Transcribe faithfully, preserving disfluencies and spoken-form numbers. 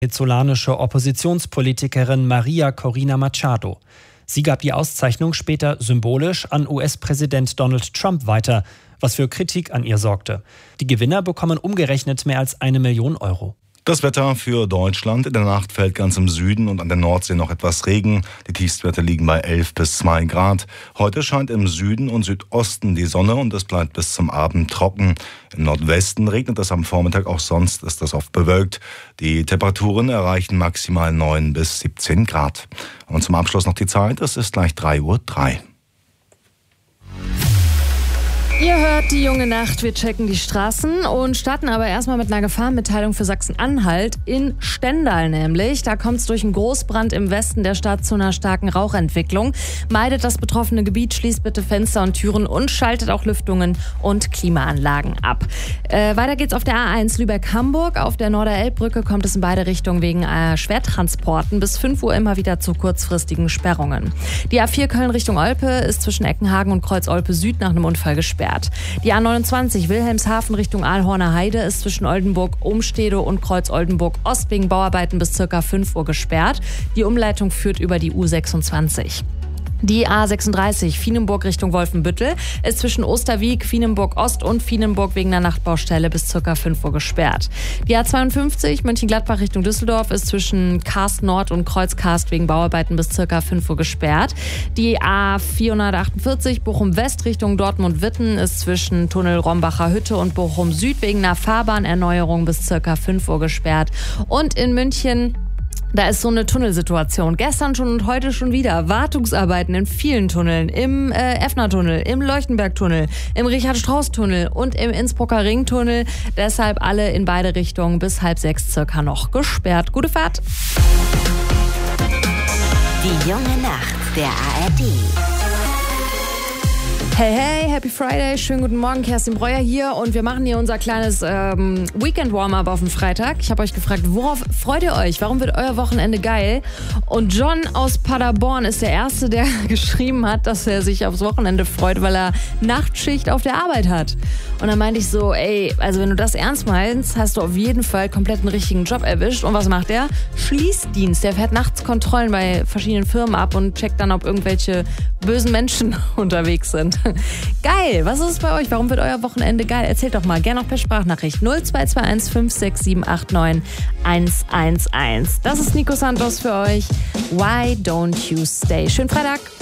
venezolanische Oppositionspolitikerin Maria Corina Machado. Sie gab die Auszeichnung später symbolisch an U S-Präsident Donald Trump weiter, was für Kritik an ihr sorgte. Die Gewinner bekommen umgerechnet mehr als eine Million Euro. Das Wetter für Deutschland. In der Nacht fällt ganz im Süden und an der Nordsee noch etwas Regen. Die Tiefstwerte liegen bei elf bis zwei Grad. Heute scheint im Süden und Südosten die Sonne und es bleibt bis zum Abend trocken. Im Nordwesten regnet es am Vormittag, auch sonst ist es oft bewölkt. Die Temperaturen erreichen maximal neun bis siebzehn Grad. Und zum Abschluss noch die Zeit. Es ist gleich drei Uhr drei. Ihr hört die junge Nacht, wir checken die Straßen und starten aber erstmal mit einer Gefahrenmitteilung für Sachsen-Anhalt in Stendal nämlich. Da kommt es durch einen Großbrand im Westen der Stadt zu einer starken Rauchentwicklung. Meidet das betroffene Gebiet, schließt bitte Fenster und Türen und schaltet auch Lüftungen und Klimaanlagen ab. Äh, weiter geht's auf der A eins Lübeck-Hamburg. Auf der Norderelbbrücke kommt es in beide Richtungen wegen äh, Schwertransporten bis fünf Uhr immer wieder zu kurzfristigen Sperrungen. Die A vier Köln Richtung Olpe ist zwischen Eckenhagen und Kreuz-Olpe Süd nach einem Unfall gesperrt. Die A neunundzwanzig Wilhelmshaven Richtung Aalhorner Heide ist zwischen Oldenburg, Umstede und Kreuz-Oldenburg Ost wegen Bauarbeiten bis ca. fünf Uhr gesperrt. Die Umleitung führt über die U sechsundzwanzig. Die A sechsunddreißig Fienenburg Richtung Wolfenbüttel ist zwischen Osterwiek, Fienenburg Ost und Fienenburg wegen einer Nachtbaustelle bis ca. fünf Uhr gesperrt. Die A zweiundfünfzig Mönchengladbach Richtung Düsseldorf ist zwischen Karst Nord und Kreuzkarst wegen Bauarbeiten bis ca. fünf Uhr gesperrt. Die A vierhundertachtundvierzig Bochum West Richtung Dortmund-Witten ist zwischen Tunnel Rombacher Hütte und Bochum Süd wegen einer Fahrbahnerneuerung bis ca. fünf Uhr gesperrt. Und in München, da ist so eine Tunnelsituation. Gestern schon und heute schon wieder. Wartungsarbeiten in vielen Tunneln. Im äh, Effner-Tunnel, im Leuchtenberg-Tunnel, im Richard-Strauss-Tunnel und im Innsbrucker Ringtunnel. Deshalb alle in beide Richtungen bis halb sechs circa noch gesperrt. Gute Fahrt! Die junge Nacht der A R D. Hey, hey, Happy Friday, schönen guten Morgen, Kerstin Breuer hier und wir machen hier unser kleines ähm, Weekend-Warm-Up auf dem Freitag. Ich habe euch gefragt, worauf freut ihr euch? Warum wird euer Wochenende geil? Und John aus Paderborn ist der Erste, der geschrieben hat, dass er sich aufs Wochenende freut, weil er Nachtschicht auf der Arbeit hat. Und dann meinte ich so, ey, also wenn du das ernst meinst, hast du auf jeden Fall komplett einen richtigen Job erwischt. Und was macht der? Schließdienst. Der fährt nachts Kontrollen bei verschiedenen Firmen ab und checkt dann, ob irgendwelche bösen Menschen unterwegs sind. Geil, was ist es bei euch? Warum wird euer Wochenende geil? Erzählt doch mal, gerne auch per Sprachnachricht null zwei zwei eins fünf sechs sieben acht neun eins eins eins. Das ist Nico Santos für euch. Why don't you stay? Schönen Freitag.